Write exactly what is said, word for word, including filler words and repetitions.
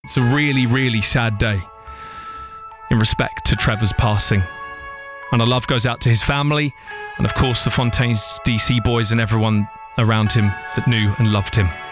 It's a really, really sad day in respect to Trevor's passing. And our love goes out to his family and, of course, the Fontaines D C boys and everyone around him that knew and loved him.